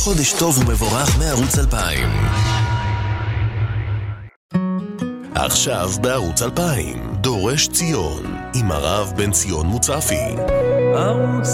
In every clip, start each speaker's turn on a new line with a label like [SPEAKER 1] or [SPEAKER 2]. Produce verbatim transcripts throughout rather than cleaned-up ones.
[SPEAKER 1] חודש טוב ומבורך מערוץ אלפיים. עכשיו בערוץ אלפיים, דורש ציון, עם הרב בן ציון מוצפי.
[SPEAKER 2] ערוץ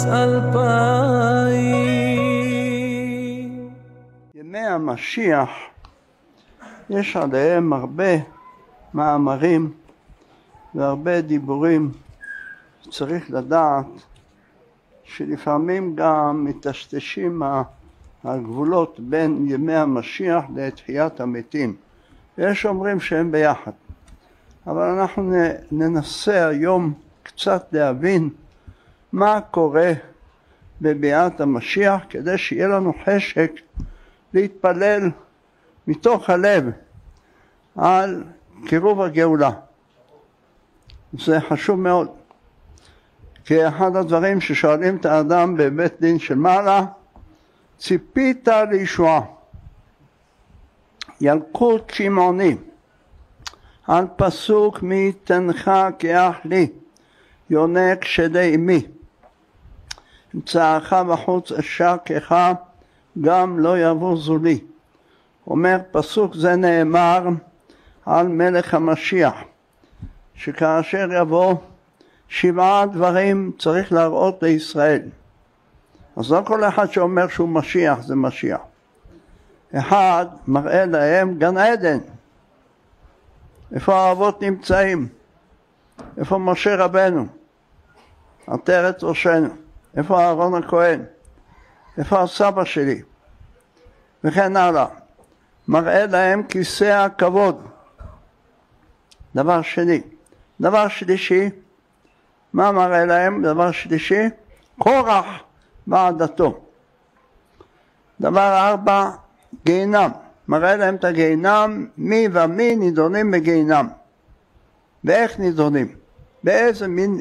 [SPEAKER 2] אלפיים.
[SPEAKER 3] ימי המשיח, יש עליהם הרבה מאמרים והרבה דיבורים. צריך לדעת שלפעמים גם מטשטשים הגבולות בין ימי המשיח לתחיית המתים. יש אומרים שהם ביחד. אבל אנחנו ננסה היום קצת להבין מה קורה בביאת המשיח, כדי שיהיה לנו חשק להתפלל מתוך הלב על קירוב הגאולה. זה חשוב מאוד. כי אחד הדברים ששואלים את האדם בבית דין של מעלה, ציפית לישועה. ילקוט שמעוני, על פסוק מי תנך כאח לי, יונק שדי אמי. מצאך בחוץ אשקך, גם לא יבוזו לי. אומר פסוק זה נאמר על מלך המשיח, שכאשר יבוא שבעה דברים צריך להראות לישראל. אז לא כל אחד שאומר שהוא משיח זה משיח. אחד מראה להם גן עדן, איפה האבות נמצאים, איפה משה רבנו, עטרת ראשנו, איפה אהרון הכהן, איפה הסבא שלי, וכן הלאה. מראה להם כיסא הכבוד. דבר שני. דבר שלישי, מה מראה להם? דבר שלישי, קורח ועדתו. דבר ארבע, גיהנם. מראה להם את הגיהנם, מי ומי נידונים בגיהנם. ואיך נידונים? באיזה מין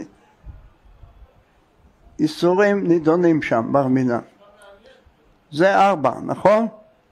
[SPEAKER 3] איסורים נידונים שם בר מינן. זה ארבע, נכון?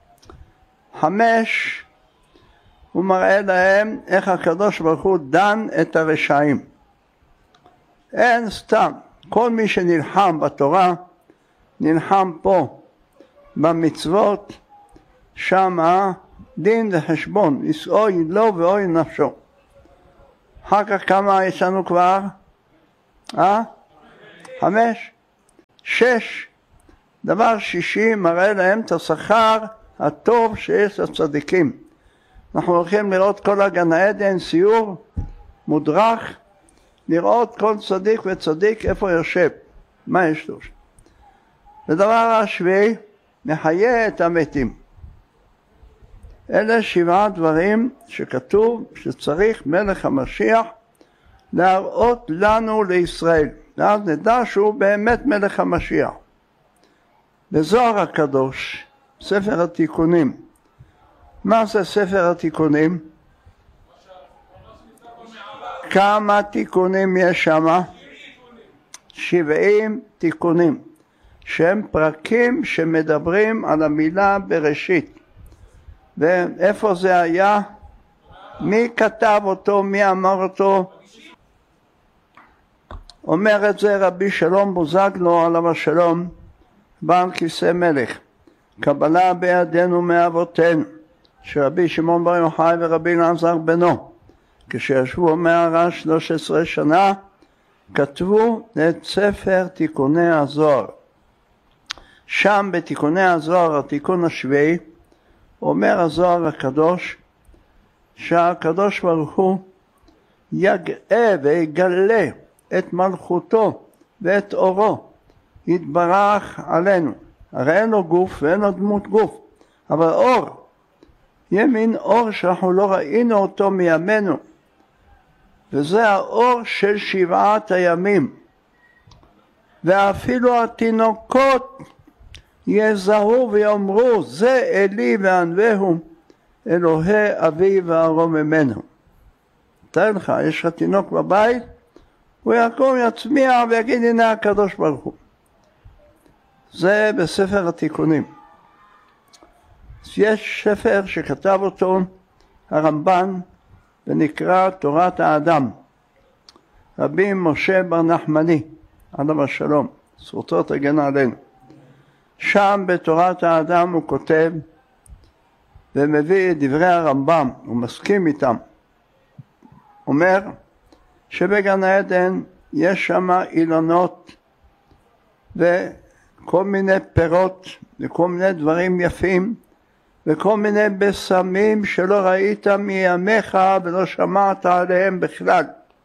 [SPEAKER 3] חמש, הוא מראה להם איך הקדוש ברוך הוא דן את הרשעים. אין סתם, כל מי שנלחם בתורה, נלחם פה במצוות, שמה דין וחשבון, אוי לו ואוי נפשו. אחר כך כמה יש לנו כבר? אה? חמש? שש. דבר שישי מראה להם את השכר הטוב שיש לצדיקים. אנחנו הולכים לראות כל הגן העדן, סיור מודרך, לראות כל צדיק וצדיק איפה יושב, מה יש לו. ודבר השביעי, מחיה את המתים. אלה שבעה דברים שכתוב שצריך מלך המשיח להראות לנו לישראל. ואז נדע שהוא באמת מלך המשיח. בזוהר הקדוש, ספר התיקונים. מה זה ספר התיקונים? כמה תיקונים יש שם? שבעים תיקונים. שהם פרקים שמדברים על המילה בראשית. ואיפה זה היה? מי כתב אותו? מי אמר אותו? אומר את זה רבי שלום בוזגלו עליו השלום, בעל כיסא מלך. קבלה בידינו מאבותינו, שרבי שמעון בר יוחאי ורבי אלעזר בנו, כשישבו מערה שלוש עשרה שנה, כתבו את ספר תיקוני הזוהר. שם בתיקוני הזוהר, התיקון השביעי, אומר הזוהר הקדוש, שהקדוש ברוך הוא יגאה ויגלה את מלכותו ואת אורו, יתברך עלינו. הרי אין לו גוף ואין לו דמות גוף, אבל אור, יהיה מין אור שאנחנו לא ראינו אותו מימינו, וזה האור של שבעת הימים. ואפילו התינוקות יזהו ויאמרו, זה אלי וענווהו, אלוהי אבי וארום ממנו. תאר לך, יש לך תינוק בבית, הוא יקום יצמיע ויגיד הנה הקדוש ברוך הוא. זה בספר התיקונים. יש ספר שכתב אותו הרמב"ן ונקרא תורת האדם. רבי משה בר נחמני, עליו השלום, זכותו תגן עלינו. שם בתורת האדם הוא כותב ומביא את דברי הרמב"ם, הוא מסכים איתם. אומר שבגן העדן יש שם אילנות וכל מיני פירות וכל מיני דברים יפים וכל מיני בשמים שלא ראית מימיך ולא שמעת עליהם בכלל.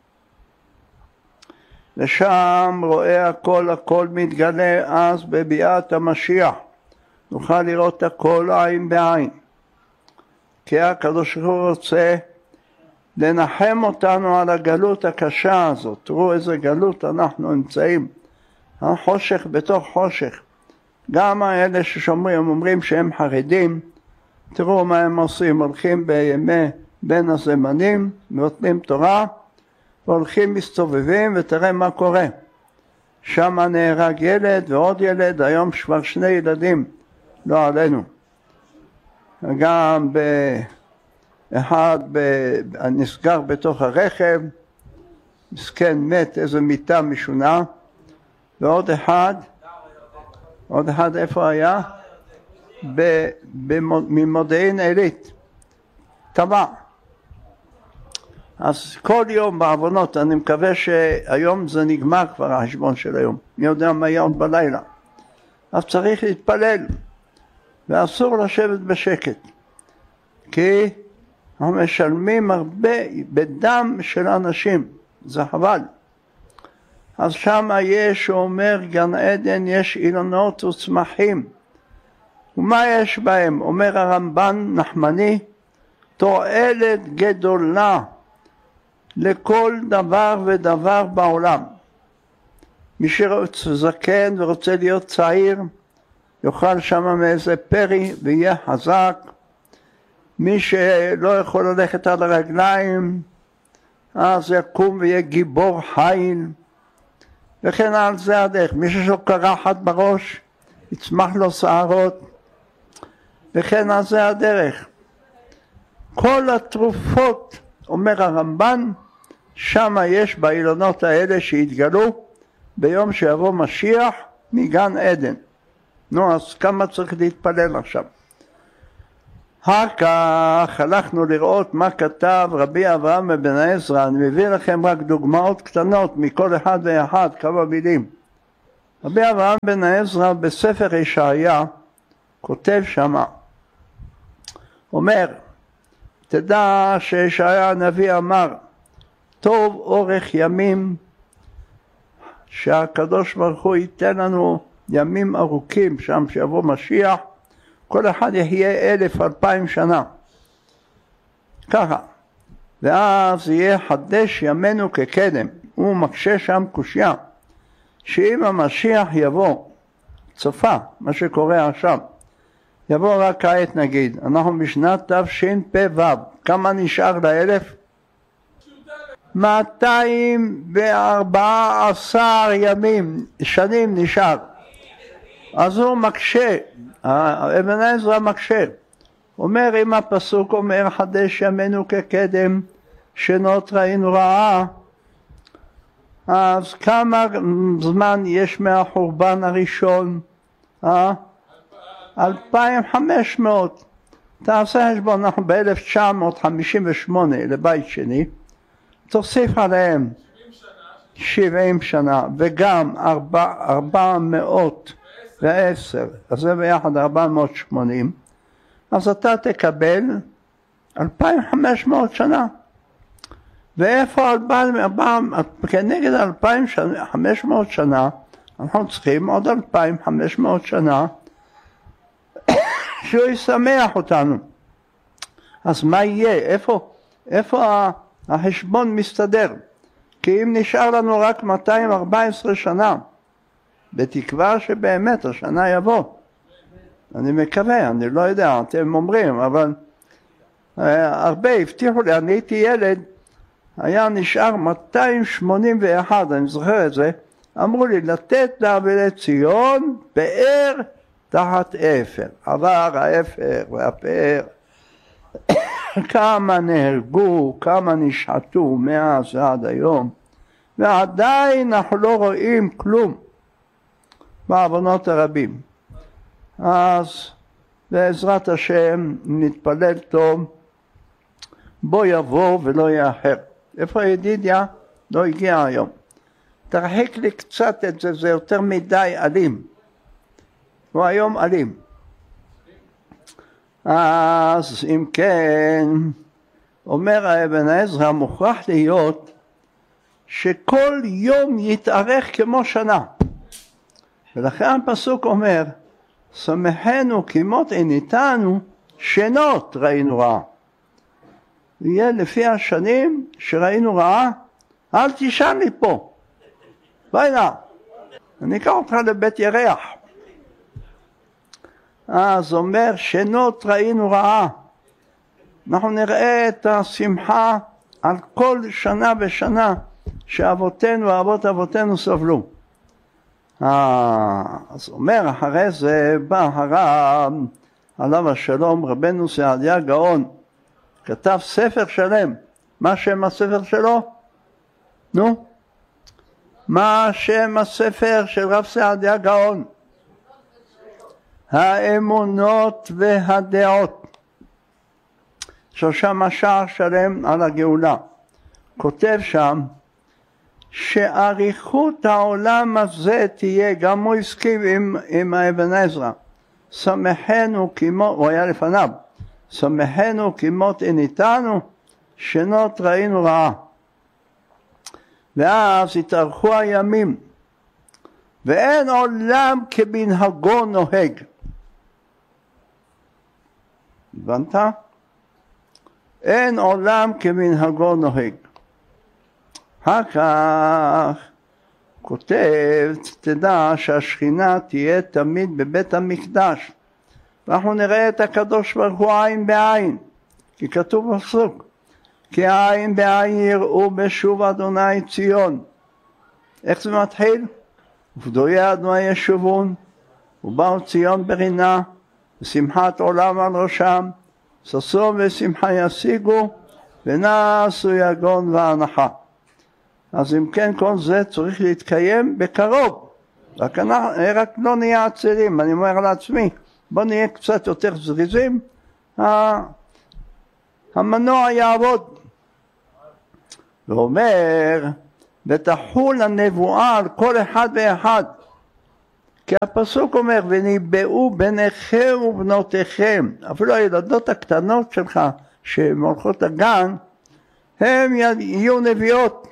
[SPEAKER 3] ושם רואה הכל, הכל מתגלה אז בביאת המשיח. נוכל לראות הכל עין בעין. כי הקדוש ברוך הוא רוצה לנחם אותנו על הגלות הקשה הזאת. תראו איזה גלות אנחנו נמצאים. החושך בתוך חושך. גם האלה ששומרים, אומרים שהם חרדים, תראו מה הם עושים. הולכים בימי בין הזמנים, נותנים תורה, והולכים מסתובבים ותראה מה קורה. שם נהרג ילד ועוד ילד, היום כבר שני ילדים, לא עלינו. גם אחד נסגר בתוך הרכב, מסכן מת, איזו מיטה משונה, ועוד אחד, עוד אחד איפה היה? ממודיעין עילית, טבע. אז כל יום בעוונות, אני מקווה שהיום זה נגמר כבר החשבון של היום, מי יודע מה יהיה עוד בלילה. אז צריך להתפלל, ואסור לשבת בשקט, כי אנחנו משלמים הרבה בדם של אנשים, זה חבל. אז שם יש, הוא אומר, גן עדן יש אילנות וצמחים, ומה יש בהם? אומר הרמב"ן נחמני, תועלת גדולה לכל דבר ודבר בעולם. מי שזקן ורוצה להיות צעיר, יאכל שם מאיזה פרי ויהיה חזק. מי שלא יכול ללכת על הרגליים, אז יקום ויהיה גיבור חיל. וכן על זה הדרך. מי שיש לו קרחת בראש, יצמח לו שערות. וכן על זה הדרך. כל התרופות, אומר הרמב"ן, שם יש באילונות האלה שהתגלו ביום שיבוא משיח מגן עדן. נו, אז כמה צריך להתפלל עכשיו? אחר כך הלכנו לראות מה כתב רבי אברהם בן עזרא. אני מביא לכם רק דוגמאות קטנות מכל אחד ואחד, כמה מילים. רבי אברהם בן עזרא בספר ישעיה כותב שמה, אומר, תדע שישעיה הנביא אמר, טוב אורך ימים, שהקדוש ברוך הוא ייתן לנו ימים ארוכים שם שיבוא משיח, כל אחד יחיה אלף אלפיים שנה. ככה. ואז יהיה חדש ימינו כקדם. הוא מקשה שם קושיה. שאם המשיח יבוא, צופה, מה שקורה עכשיו, יבוא רק כעת נגיד, אנחנו בשנת תשפ"ו, כמה נשאר לאלף? מאתיים וארבע עשרה ימים, שנים נשאר. אז הוא מקשה, אבן עזרא מקשה. אומר, אם הפסוק אומר, חדש ימינו כקדם, שנות ראינו רעה, אז כמה זמן יש מהחורבן הראשון? אה? אלפיים וחמש מאות. תעשה חשבון, אנחנו ב-אלף תשע מאות חמישים ושמונה לבית שני, תוסיף עליהם שבעים שנה, וגם ארבע מאות ועשר, אז זה ביחד ארבע מאות ושמונים, אז אתה תקבל אלפיים וחמש מאות שנה. ואיפה כנגד אלפיים וחמש מאות שנה, אנחנו צריכים עוד אלפיים וחמש מאות שנה, שהוא ישמח אותנו. אז מה יהיה? איפה, איפה החשבון מסתדר? כי אם נשאר לנו רק מאתיים וארבע עשרה שנה, בתקווה שבאמת השנה יבוא. אני מקווה, אני לא יודע, אתם אומרים, אבל אה, הרבה הבטיחו לי, אני הייתי ילד, היה נשאר מאתיים שמונים ואחת, אני זוכר את זה, אמרו לי לתת לאבלי ציון פאר תחת אפר. עבר האפר והפאר, כמה נהרגו, כמה נשחטו מאז ועד היום, ועדיין אנחנו לא רואים כלום בעוונות הרבים. אז בעזרת השם נתפלל טוב, בוא יבוא ולא יאחר. איפה ידידיה? לא הגיע היום. תרחיק לי קצת את זה, זה יותר מדי אלים. הוא היום אלים. אז אם כן, אומר האבן עזרא, מוכרח להיות שכל יום יתארך כמו שנה. ולכן הפסוק אומר, שמחנו כמות עיניתנו, שנות ראינו רעה. יהיה לפי השנים שראינו רעה, אל תישן לי פה. ביי נא, אני אקח אותך לבית ירח. אז אומר, שנות ראינו רעה. אנחנו נראה את השמחה על כל שנה ושנה שאבותינו ואבות אבותינו סבלו. אז אומר, אחרי זה בא הרב, עליו השלום, רבנו סעדיה גאון, כתב ספר שלם. מה שם הספר שלו? נו? מה שם הספר של רב סעדיה גאון? האמונות והדעות. שם שער שלם על הגאולה. כותב שם שאריכות העולם הזה תהיה, גם הוא הסכים עם, עם האבן עזרא, שמחנו כמות, הוא היה לפניו, שמחנו כמות עיניתנו, שנות ראינו רעה. ואז התארכו הימים, ואין עולם כמנהגו נוהג. הבנת? אין עולם כמנהגו נוהג. אחר כך כותב, תדע שהשכינה תהיה תמיד בבית המקדש. ואנחנו נראה את הקדוש ברוך הוא עין בעין, כי כתוב בפסוק, כי עין בעין יראו בשוב אדוני ציון. איך זה מתחיל? ופדויי אדוני ישובון, ובאו ציון ברינה, ושמחת עולם על ראשם, ששון ושמחה ישיגו, ונעשו יגון והנחה. אז אם כן, כל זה צריך להתקיים בקרוב. רק, אנחנו, רק לא נהיה עצלים, אני אומר לעצמי, בוא נהיה קצת יותר זריזים, המנוע יעבוד. ואומר, ותחול הנבואה על כל אחד ואחד. כי הפסוק אומר, וניבאו בניכם ובנותיכם, אפילו הילדות הקטנות שלך, שהן הולכות לגן, הם יהיו נביאות.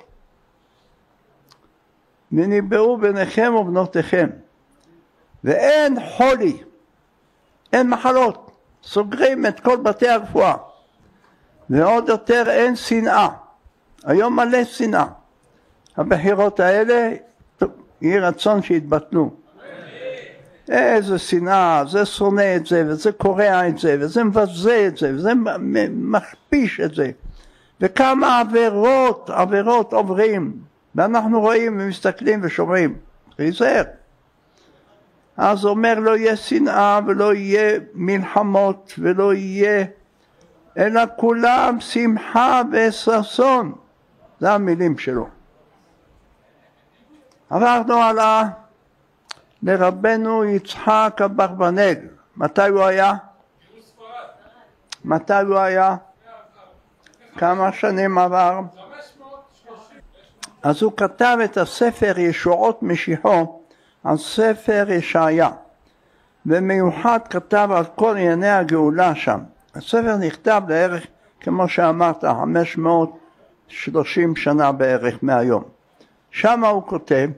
[SPEAKER 3] וניבאו בניכם ובנותיכם. ואין חולי, אין מחלות, סוגרים את כל בתי הרפואה. ועוד יותר אין שנאה. היום מלא שנאה. הבחירות האלה, יהי רצון שיתבטלו. איזה שנאה, זה שונא את זה, וזה קורע את זה, וזה מבזה את זה, וזה מכפיש את זה. וכמה עבירות, עבירות עוברים, ואנחנו רואים ומסתכלים ושומעים. להיזהר. אז אומר, לא יהיה שנאה ולא יהיה מלחמות ולא יהיה, אלא כולם שמחה וששון. זה המילים שלו. עברנו הלאה לרבנו יצחק אברבנאל. מתי הוא היה? מתי הוא היה? כמה שנים עבר? אז הוא כתב את הספר ישועות משיחו על ספר ישעיה, ומיוחד כתב על כל ענייני הגאולה שם. הספר נכתב לערך, כמו שאמרת, חמש מאות ושלושים שנה בערך מהיום. שם הוא כותב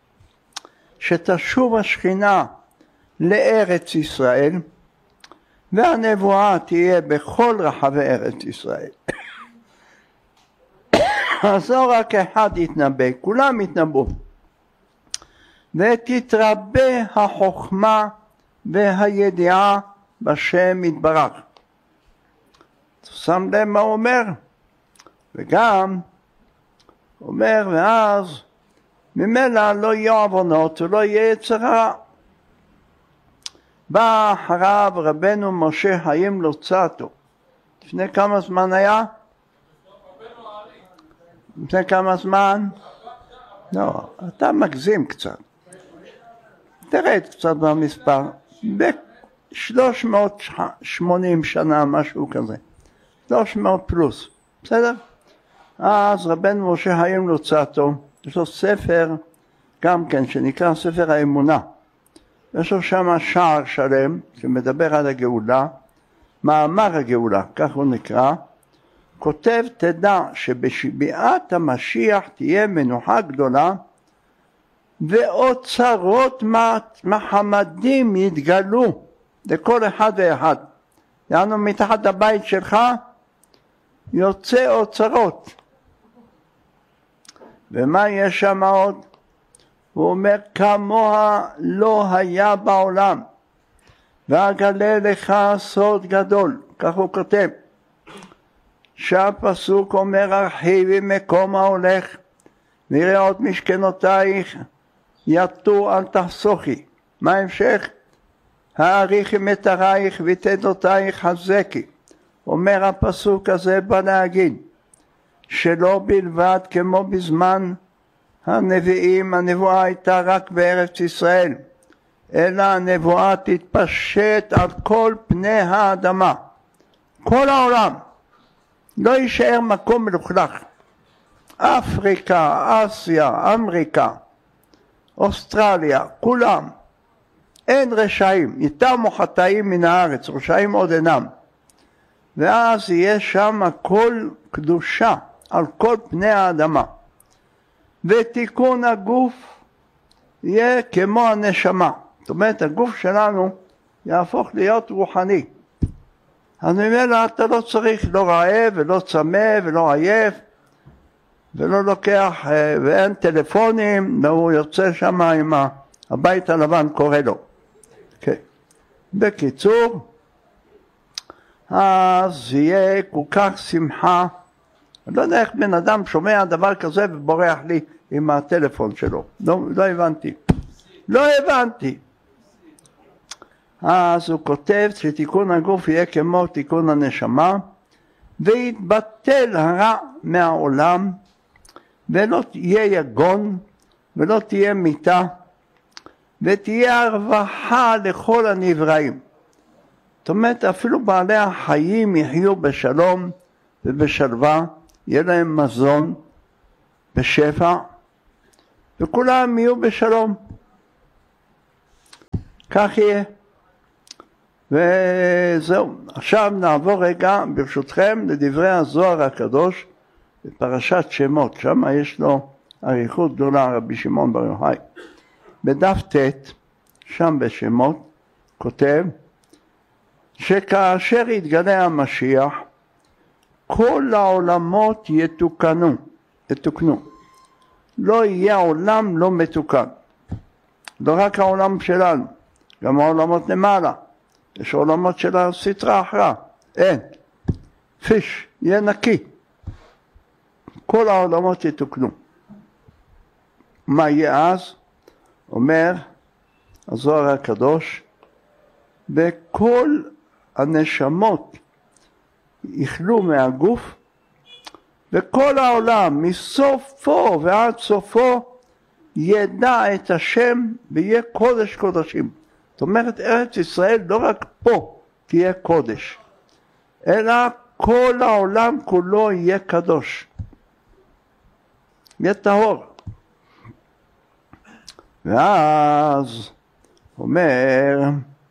[SPEAKER 3] שתשוב השכינה לארץ ישראל, והנבואה תהיה בכל רחבי ארץ ישראל. אז לא רק אחד יתנבא, כולם יתנבאו. ותתרבה החוכמה והידיעה בשם יתברך. שם לב מה הוא אומר? וגם אומר, ואז ממילא לא יהיו עוונות ולא יהיה יצר הרע. בא אחריו רבנו משה חיים לוצאטו. לפני כמה זמן היה? לפני כמה זמן? לא, אתה מגזים קצת. תרד קצת במספר. שלוש מאות שמונים שנה, משהו כזה. שלוש מאות פלוס, בסדר? אז רבנו משה חיים לוצאטו, יש לו ספר גם כן שנקרא ספר האמונה. יש לו שם שער שלם שמדבר על הגאולה, מאמר הגאולה, כך הוא נקרא. כותב, תדע שבשביעת המשיח תהיה מנוחה גדולה ואוצרות מחמדים יתגלו לכל אחד ואחד. יענו מתחת הבית שלך יוצא אוצרות. ומה יש שם עוד? הוא אומר, כמוה לא היה בעולם, ואגלה לך סוד גדול. כך הוא כותב. שהפסוק אומר, הרחיבי מקום ההולך, ויראות משכנותייך, יתור אל תחסוכי. מה ההמשך? העריכי מטרייך ותדותייך חזקי. אומר הפסוק הזה בא להגיד, שלא בלבד כמו בזמן הנביאים, הנבואה הייתה רק בארץ ישראל, אלא הנבואה תתפשט על כל פני האדמה, כל העולם, לא יישאר מקום מלוכלך. אפריקה, אסיה, אמריקה, אוסטרליה, כולם, אין רשעים, איתם חטאים מן הארץ, רשעים עוד אינם. ואז יהיה שם כל קדושה על כל פני האדמה. ותיקון הגוף יהיה כמו הנשמה. זאת אומרת, הגוף שלנו יהפוך להיות רוחני. אז ממילא אתה לא צריך לא רעב ולא צמא ולא עייף, ולא לוקח, ואין טלפונים, והוא יוצא שם עם הבית הלבן קורא לו. Okay. בקיצור, אז יהיה כל כך שמחה. אני לא יודע איך בן אדם שומע דבר כזה ובורח לי עם הטלפון שלו. לא, לא הבנתי. לא הבנתי. אז הוא כותב שתיקון הגוף יהיה כמו תיקון הנשמה, ויתבטל הרע מהעולם, ולא תהיה יגון, ולא תהיה מיתה, ותהיה הרווחה לכל הנבראים. זאת אומרת, אפילו בעלי החיים יחיו בשלום ובשלווה, יהיה להם מזון בשפע, וכולם יהיו בשלום. כך יהיה. וזהו. עכשיו נעבור רגע, ברשותכם, לדברי הזוהר הקדוש, בפרשת שמות. שם יש לו אריכות גדולה, רבי שמעון בר יוחאי. בדף ט', שם בשמות, כותב, שכאשר יתגלה המשיח, כל העולמות יתוקנו, יתוקנו. לא יהיה עולם לא מתוקן. לא רק העולם שלנו, גם העולמות למעלה. יש עולמות של הסטרה אחרה. אין. פיש, יהיה נקי. כל העולמות יתוקנו. מה יהיה אז? אומר הזוהר הקדוש, וכל הנשמות יחלו מהגוף, וכל העולם מסופו ועד סופו ידע את השם ויהיה קודש קודשים. זאת אומרת, ארץ ישראל לא רק פה תהיה קודש, אלא כל העולם כולו יהיה קדוש. יהיה טהור. ואז אומר,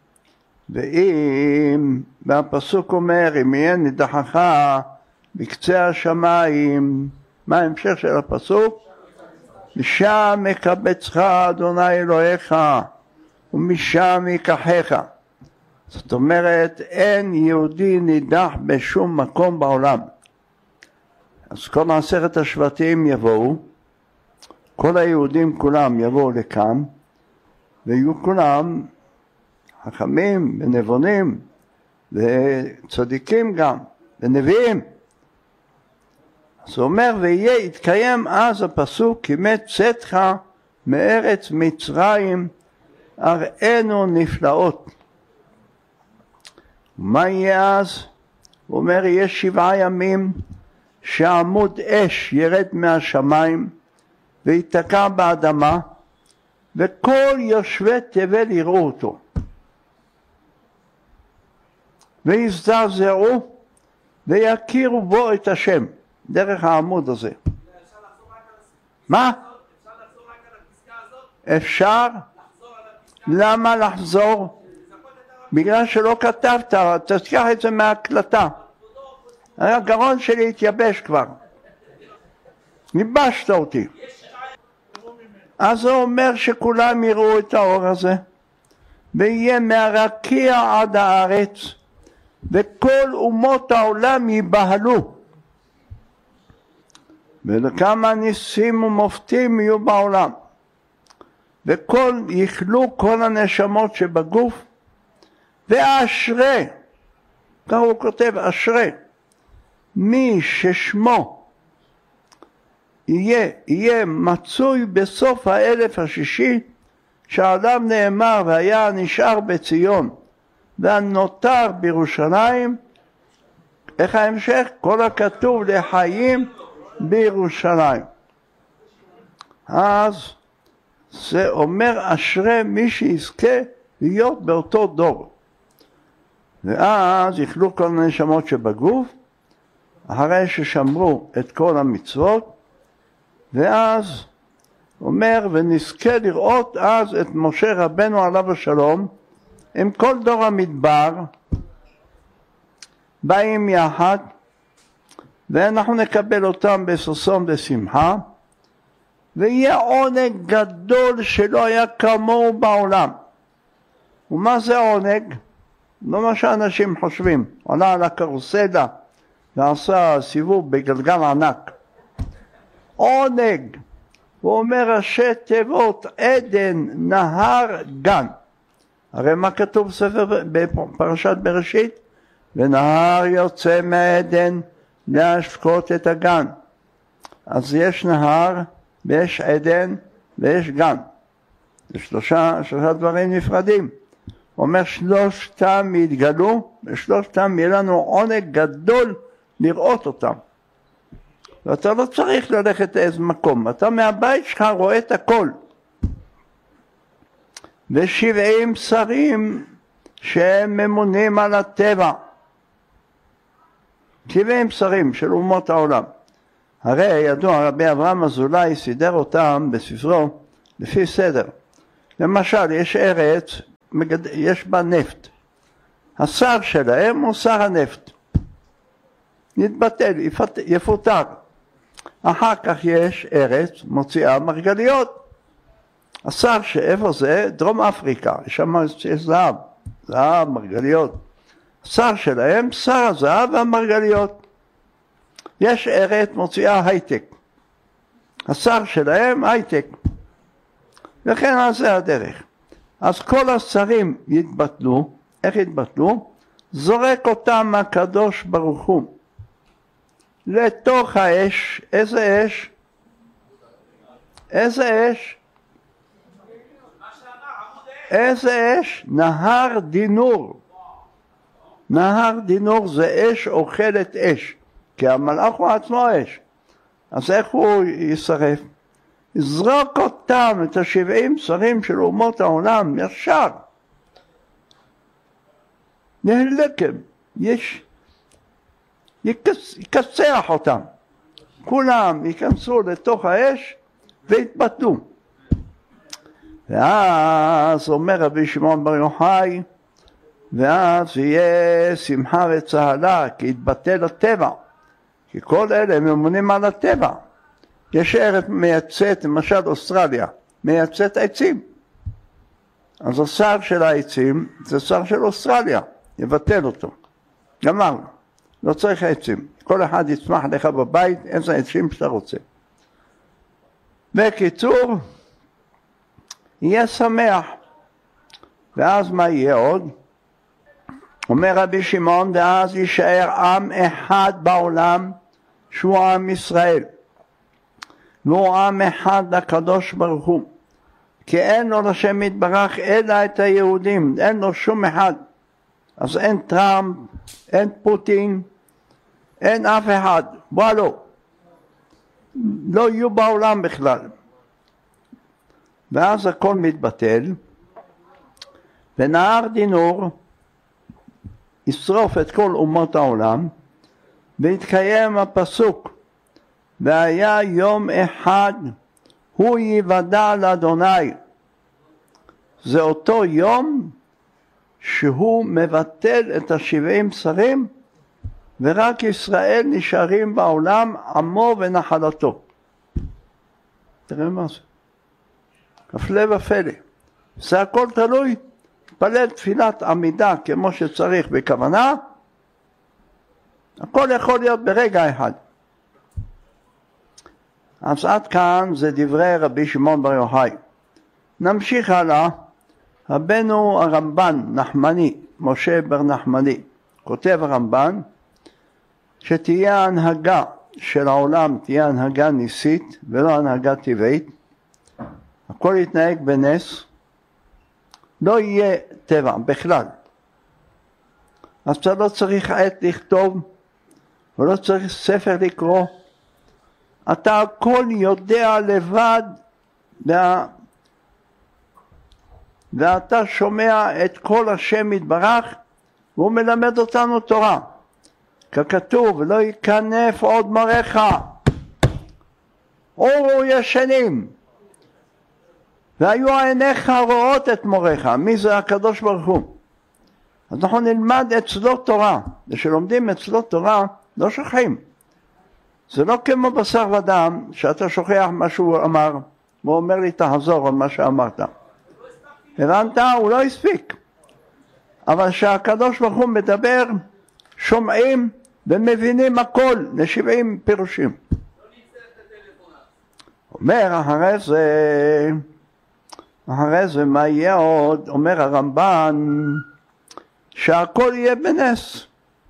[SPEAKER 3] ואם, והפסוק אומר, אם יהיה נידחך בקצה השמיים, מה ההמשך של הפסוק? משם מקבצך אדוני אלוהיך, ומשם ייקחך. זאת אומרת, אין יהודי נידח בשום מקום בעולם. אז כל עשרת השבטים יבואו, כל היהודים כולם יבואו לכאן, ויהיו כולם חכמים ונבונים, וצדיקים גם, ונביאים. אז הוא אומר, ויהיה, יתקיים אז הפסוק, כי מת צאתך מארץ מצרים, אראנו נפלאות. מה יהיה אז? הוא אומר, יש שבעה ימים שעמוד אש ירד מהשמיים ויתקע באדמה, וכל יושבי תבל יראו אותו. ויזדעזעו ויכירו בו את השם, דרך העמוד הזה. מה? אפשר? למה לחזור? בגלל שלא כתבת, תשכח את זה מההקלטה. הגרון שלי התייבש כבר. ניבשת אותי. אז הוא אומר שכולם יראו את האור הזה, ויהיה מהרקיע עד הארץ, וכל אומות העולם ייבהלו. וכמה ניסים ומופתים יהיו בעולם. וכל יכלו כל הנשמות שבגוף, ואשרי, כך הוא כותב, אשרי, מי ששמו יהיה, יהיה מצוי בסוף האלף השישי, שעליו נאמר, והיה נשאר בציון, והנותר בירושלים, איך ההמשך? כל הכתוב לחיים בירושלים. אז זה אומר אשרי מי שיזכה להיות באותו דור. ואז יכלו כל הנשמות שבגוף, אחרי ששמרו את כל המצוות, ואז אומר ונזכה לראות אז את משה רבנו עליו השלום, עם כל דור המדבר, באים יחד, ואנחנו נקבל אותם בששון ושמחה, ויהיה עונג גדול שלא היה כמוהו בעולם. ומה זה עונג? לא מה שאנשים חושבים. עולה על הקרוסלה ועשה סיבוב בגלגל ענק. עונג, הוא אומר ראשי תיבות עדן, נהר, גן. הרי מה כתוב בספר בפרשת בראשית? ונהר יוצא מעדן להשקות את הגן. אז יש נהר ויש עדן ויש גן. זה שלושה, שלושה דברים נפרדים. הוא אומר שלושתם יתגלו, ושלושתם יהיה לנו עונג גדול לראות אותם. ואתה לא צריך ללכת לאיזה מקום, אתה מהבית שלך רואה את הכל. ושבעים שרים שהם ממונים על הטבע. שבעים שרים של אומות העולם. הרי ידוע רבי אברהם אזולאי סידר אותם בספרו לפי סדר. למשל יש ארץ, יש בה נפט. השר שלהם הוא שר הנפט. יתבטל, יפוטר. אחר כך יש ארץ מוציאה מרגליות. השר שאיפה זה? דרום אפריקה. יש שם יש זהב, זהב, מרגליות. השר שלהם, שר הזהב והמרגליות. יש ארץ מוציאה הייטק. השר שלהם הייטק. וכן על זה הדרך. אז כל השרים יתבטלו. איך יתבטלו? זורק אותם הקדוש ברוך הוא לתוך האש. איזה אש? איזה אש? איזה אש? נהר דינור. נהר דינור זה אש אוכלת אש, כי המלאך הוא עצמו אש. אז איך הוא ישרף? יזרוק אותם, את השבעים שרים של אומות העולם, ישר. נהלקם, יש, יקצח אותם. כולם ייכנסו לתוך האש והתבטלו. ואז אומר רבי שמעון בר יוחאי, ואז יהיה שמחה וצהלה, כי יתבטל הטבע. כי כל אלה ממונים על הטבע. יש ארץ מייצאת, למשל אוסטרליה, מייצאת עצים. אז השר של העצים זה שר של אוסטרליה, יבטל אותו. גמרנו, לא צריך עצים. כל אחד יצמח לך בבית, איזה עצים שאתה רוצה. בקיצור, יהיה שמח. ואז מה יהיה עוד? אומר רבי שמעון, ואז יישאר עם אחד בעולם, שהוא עם ישראל. והוא עם אחד לקדוש ברוך הוא. כי אין לו לשם יתברך אלא את היהודים, אין לו שום אחד. אז אין טראמפ, אין פוטין, אין אף אחד. בוא לא. לא יהיו בעולם בכלל. ואז הכל מתבטל, ונהר דינור ישרוף את כל אומות העולם, והתקיים הפסוק, והיה יום אחד הוא יוודע לאדוני. זה אותו יום שהוא מבטל את השבעים שרים, ורק ישראל נשארים בעולם, עמו ונחלתו. תראה מה זה. הפלא ופלא. זה הכל תלוי. תפלל תפילת עמידה כמו שצריך בכוונה, הכל יכול להיות ברגע אחד. אז עד כאן זה דברי רבי שמעון בר יוחאי. נמשיך הלאה. רבנו הרמב"ן נחמני, משה בר נחמני, כותב הרמב"ן שתהיה הנהגה של העולם, תהיה הנהגה ניסית ולא הנהגה טבעית, הכל יתנהג בנס, לא יהיה טבע בכלל. אז אתה לא צריך עת לכתוב ולא צריך ספר לקרוא, אתה הכל יודע לבד, וה... ואתה שומע את כל השם יתברך, והוא מלמד אותנו תורה. ככתוב, לא ייכנף עוד מורך, אורו ישנים, והיו עיניך רואות את מורך. מי זה? הקדוש ברוך הוא. אז אנחנו נלמד אצלו תורה, ושלומדים אצלו תורה לא שוכחים. זה לא כמו בשר ודם, שאתה שוכח מה שהוא אמר, והוא אומר לי תחזור על מה שאמרת. הבנת? הוא לא הספיק. אבל שהקדוש ברוך הוא מדבר, שומעים ומבינים הכל, לשבעים פירושים. אומר אחרי זה, אחרי זה מה יהיה עוד? אומר הרמב"ן, שהכל יהיה בנס.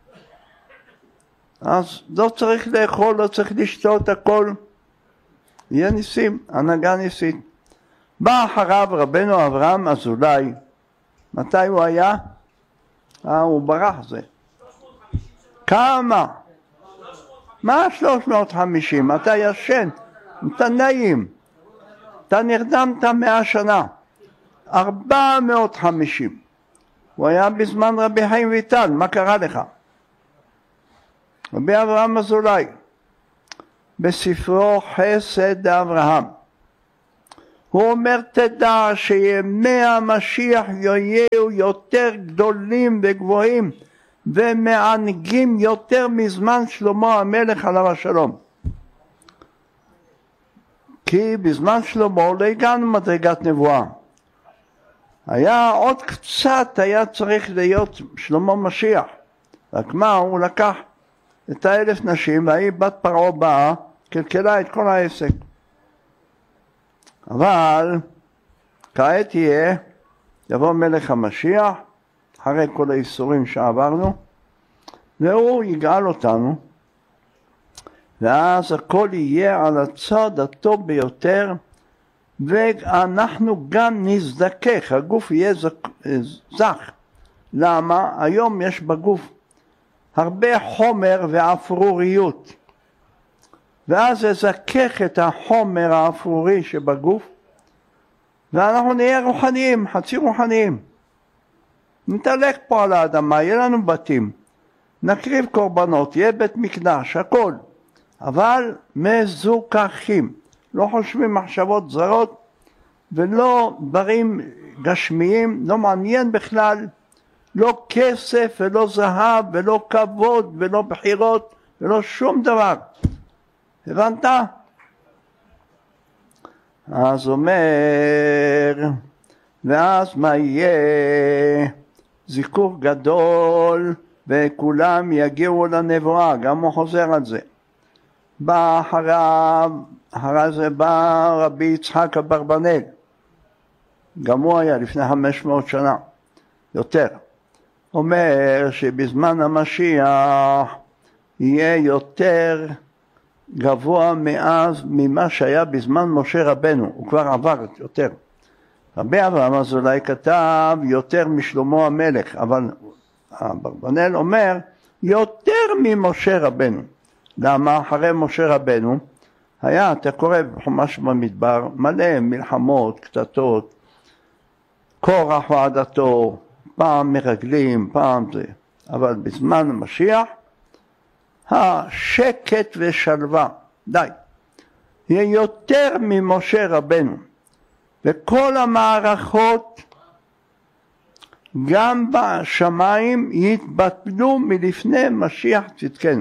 [SPEAKER 3] אז לא צריך לאכול, לא צריך לשתות, הכל יהיה ניסים, הנהגה ניסית. בא אחריו רבנו אברהם אזולאי. מתי הוא היה? אה, הוא ברח זה. כמה? מה שלוש מאות וחמישים? אתה ישן, אתה נעים, אתה נרדמת מאה שנה. ארבע מאות וחמישים. הוא היה בזמן רבי חיים ויטל, מה קרה לך? רבי אברהם אזולאי, בספרו חסד אברהם, הוא אומר תדע שימי המשיח יהיו יותר גדולים וגבוהים ומענגים יותר מזמן שלמה המלך עליו השלום. כי בזמן שלמה לא הגענו מדרגת נבואה. היה עוד קצת, היה צריך להיות שלמה משיח. רק מה, הוא לקח את האלף נשים, והיא בת פרעה באה, קלקלה את כל העסק. אבל כעת יהיה, יבוא מלך המשיח, אחרי כל האיסורים שעברנו, והוא יגאל אותנו, ואז הכל יהיה על הצד הטוב ביותר, ואנחנו גם נזדקך, הגוף יהיה זך. למה? היום יש בגוף הרבה חומר ואפרוריות, ואז יזכך את החומר האפרורי שבגוף, ואנחנו נהיה רוחניים, חצי רוחניים. נתהלך פה על האדמה, יהיה לנו בתים, נקריב קורבנות, יהיה בית מקדש, הכל, אבל מזוכחים, לא חושבים מחשבות זרות, ולא דברים גשמיים, לא מעניין בכלל, לא כסף ולא זהב ולא כבוד ולא בחירות ולא שום דבר. הבנת? אז אומר, ואז מה יהיה? זיכוך גדול וכולם יגיעו לנבואה, גם הוא חוזר על זה. בא אחריו, אחרי זה בא רבי יצחק אברבנאל, גם הוא היה לפני חמש מאות שנה, יותר. אומר שבזמן המשיח יהיה יותר גבוה מאז ממה שהיה בזמן משה רבנו, הוא כבר עבר יותר. רבי אברהם אזולאי כתב יותר משלמה המלך, אבל אברבנאל אומר יותר ממשה רבנו. למה? אחרי משה רבנו היה, אתה קורא בחומש במדבר, מלא מלחמות, קטטות, קורח ועדתו, פעם מרגלים, פעם זה. אבל בזמן המשיח, השקט ושלווה, די, יהיה יותר ממשה רבנו, וכל המערכות גם בשמיים יתבטלו מלפני משיח צדקנו.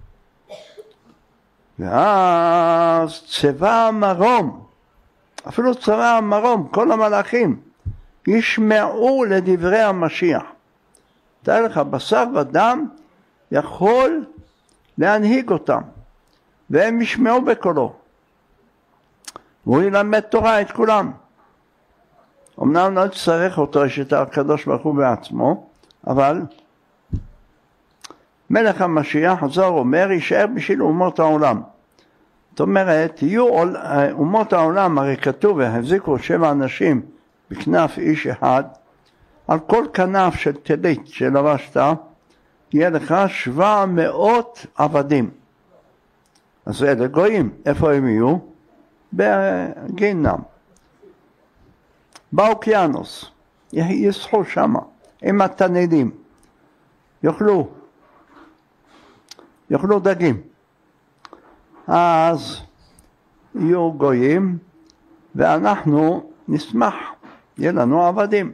[SPEAKER 3] ואז צבא המרום, אפילו צבא המרום, כל המלאכים, ישמעו לדברי המשיח. תאר לך, בשר ודם יכול להנהיג אותם, והם ישמעו בקולו. והוא ילמד תורה את כולם. אמנם לא תצטרך אותו, יש את הקדוש ברוך הוא בעצמו, אבל מלך המשיח הזוהר אומר, יישאר בשביל אומות העולם. זאת אומרת, יהיו אומות העולם, הרי כתוב, והחזיקו שבע אנשים בכנף איש אחד, על כל כנף של טלית שלבשת, יהיה לך שבע מאות עבדים. אז אלה גויים, איפה הם יהיו? בגינם. באוקיינוס, יסחו שמה, עם התנדים, יאכלו, יאכלו דגים. אז יהיו גויים, ואנחנו נשמח, יהיה לנו עבדים.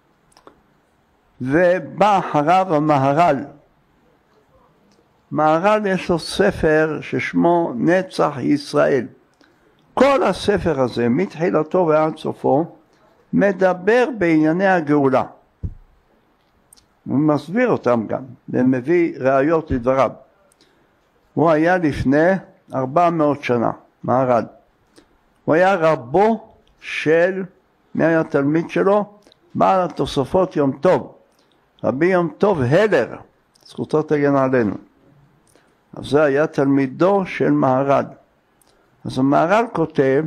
[SPEAKER 3] ובא אחריו המהר"ל. מהר"ל יש לו ספר ששמו נצח ישראל. כל הספר הזה, מתחילתו ועד סופו, מדבר בענייני הגאולה. הוא מסביר אותם גם, ומביא ראיות לדבריו. הוא היה לפני ארבע מאות שנה, מהר"ל. הוא היה רבו של, מי היה תלמיד שלו? בעל התוספות יום טוב. רבי יום טוב הלר, זכותו תגן עלינו. אז זה היה תלמידו של מהר"ל. אז המהר"ל כותב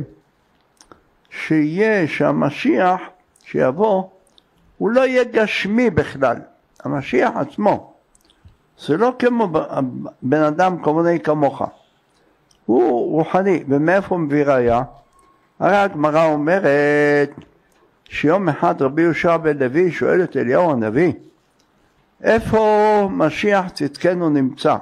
[SPEAKER 3] שיהיה שהמשיח שיבוא, הוא לא יהיה גשמי בכלל. המשיח עצמו, זה לא כמו בן אדם כמוני כמוך. הוא רוחני, ומאיפה מביא ראיה? הרי הגמרא אומרת שיום אחד רבי יהושע בן לוי שואל את אליהו הנביא, איפה משיח צדקנו נמצא?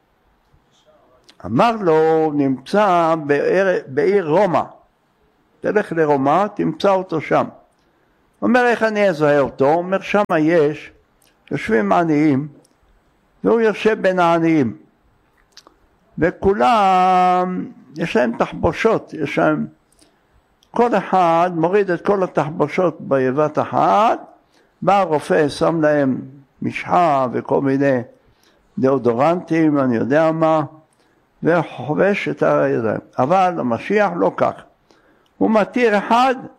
[SPEAKER 3] אמר לו, נמצא בעיר, בעיר רומא. תלך לרומא, תמצא אותו שם. אומר, איך אני אזהה אותו? אומר, שם יש, יושבים עניים, והוא יושב בין העניים. וכולם, יש להם תחבושות, יש להם, כל אחד מוריד את כל התחבושות ביבת אחת, בא הרופא, שם להם משחה וכל מיני דאודורנטים, אני יודע מה, וחובש את הידיים. אבל המשיח לא כך. הוא מתיר אחד